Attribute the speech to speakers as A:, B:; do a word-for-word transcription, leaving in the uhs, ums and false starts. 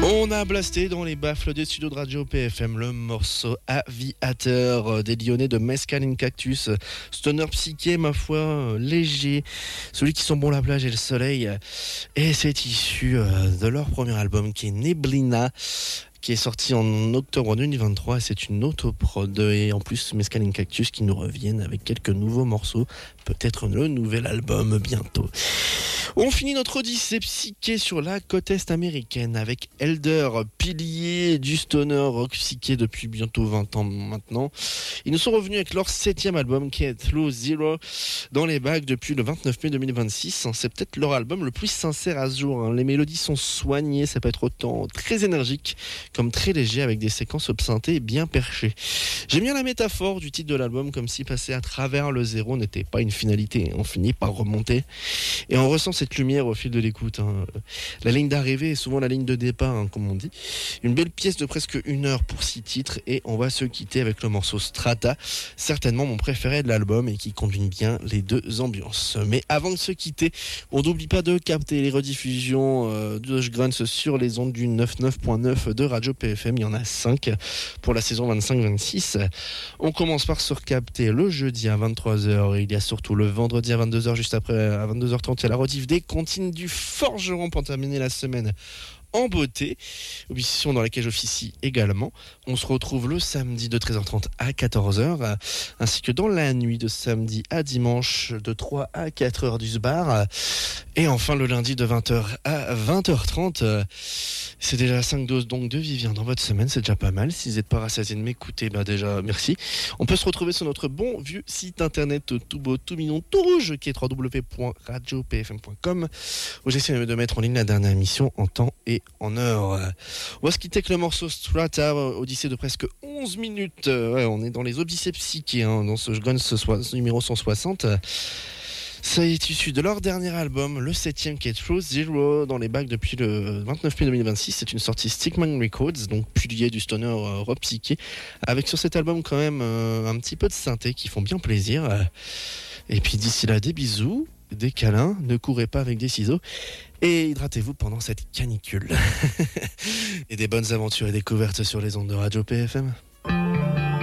A: On a blasté dans les baffles des studios de Radio P F M le morceau Aviateur des Lyonnais de Mescal in Cactus. Stoner psyché, ma foi, léger, celui qui sent bon la plage et le soleil. Et c'est issu de leur premier album qui est Neblina, qui est sorti en octobre deux mille vingt-trois. Et c'est une autoprod. Et en plus, Mescal in Cactus qui nous reviennent avec quelques nouveaux morceaux. Peut-être le nouvel album bientôt. On finit notre odyssée psyché sur la côte est américaine avec Elder, pilier du stoner rock psyché depuis bientôt vingt ans maintenant. Ils nous sont revenus avec leur septième album qui est Through Zero dans les bacs depuis le vingt-neuf mai deux mille vingt-six. C'est peut-être leur album le plus sincère à ce jour. Les mélodies sont soignées, ça peut être autant très énergique comme très léger avec des séquences au synthé bien perchées. J'aime bien la métaphore du titre de l'album, comme si passer à travers le zéro n'était pas une finalité. On finit par remonter et on ressent cette lumière au fil de l'écoute. Hein. La ligne d'arrivée est souvent la ligne de départ, hein, comme on dit. Une belle pièce de presque une heure pour six titres et on va se quitter avec le morceau Strata, certainement mon préféré de l'album et qui combine bien les deux ambiances. Mais avant de se quitter, on n'oublie pas de capter les rediffusions euh, de Grunts sur les ondes du quatre-vingt-neuf point neuf de Radio P F M. Il y en a cinq pour la saison vingt-cinq vingt-six. On commence par se recapter le jeudi à vingt-trois heures et il y a surtout le vendredi à vingt-deux heures, juste après à vingt-deux heures trente, il y a la rediff des comptines du Forgeron pour terminer la semaine en beauté, émission dans laquelle j'officie également. On se retrouve le samedi de treize heures trente à quatorze heures, ainsi que dans la nuit de samedi à dimanche de trois à quatre heures du bar, et enfin le lundi de vingt heures à vingt heures trente. C'est déjà cinq doses donc de Vivien dans votre semaine, c'est déjà pas mal. Si vous n'êtes pas rassasié de m'écouter, ben déjà merci. On peut se retrouver sur notre bon vieux site internet tout beau, tout mignon, tout rouge, qui est w w w point radio p f m point com, où j'essaie de mettre en ligne la dernière émission en temps et en heure. On va se quitter avec le morceau Strata, odyssée de presque onze minutes. Ouais, on est dans les odyssées psychiques, hein, dans ce Guns ce numéro cent soixante. Ça est issu de leur dernier album, le septième qui est Through Zero, dans les bacs depuis le vingt-neuf mai deux mille vingt-six. C'est une sortie Stickman Records, donc pilier du stoner euh, rock psyché, avec sur cet album quand même euh, un petit peu de synthé qui font bien plaisir. Et puis d'ici là, des bisous, des câlins, ne courez pas avec des ciseaux et hydratez-vous pendant cette canicule. Et des bonnes aventures et découvertes sur les ondes de Radio P F M.